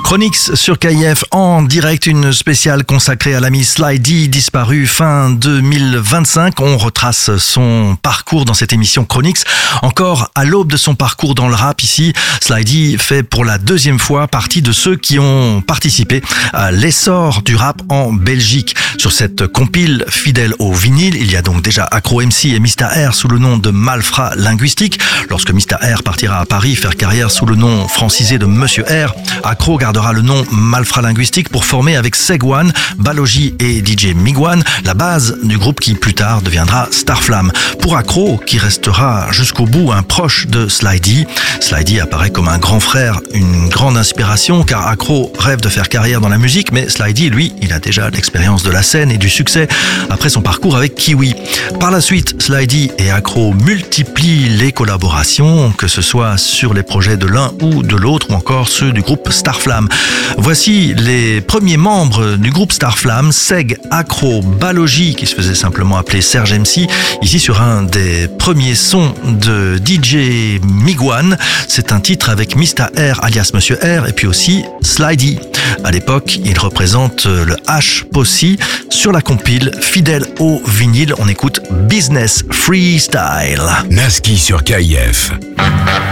Chronix sur KIF en direct, une spéciale consacrée à l'ami Sly-D, disparu fin 2025. On retrace son parcours dans cette émission Chronix. Encore à l'aube de son parcours dans le rap ici, Sly-D fait pour la deuxième fois partie de ceux qui ont participé à l'essor du rap en Belgique. Sur cette compile fidèle au vinyle, il y a donc déjà Acro MC et Mr R sous le nom de Malfra Linguistique. Lorsque Mr R partira à Paris faire carrière sous le nom francisé de Monsieur R, Acro gardera le nom Malfra Linguistique pour former avec Segwan, Balogi et DJ Migwan la base du groupe qui plus tard deviendra Starflame. Pour Acro, qui restera jusqu'au bout un proche de Sly-D, Sly-D apparaît comme un grand frère, une grande inspiration, car Acro rêve de faire carrière dans la musique, mais Sly-D, lui, il a déjà l'expérience de la scène et du succès après son parcours avec Kiwi. Par la suite, Sly-D et Acro multiplient les collaborations, que ce soit sur les projets de l'un ou de l'autre, ou encore ceux du groupe Starflame. Voici les premiers membres du groupe Starflame, Seg, Acro, Balogi, qui se faisait simplement appeler Serge MC, ici sur un des premiers sons de DJ Migwan. C'est un titre avec Mr R alias Monsieur R et puis aussi Sly-D. À l'époque, il représente le H Posse sur la compile fidèle au vinyle. On écoute Business Freestyle. Naski sur KIF.